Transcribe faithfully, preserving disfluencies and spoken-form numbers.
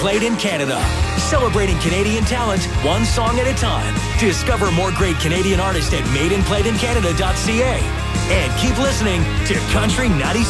Played in Canada. Celebrating Canadian talent, one song at a time. Discover more great Canadian artists at made and played in canada dot c a. And keep listening to Country ninety.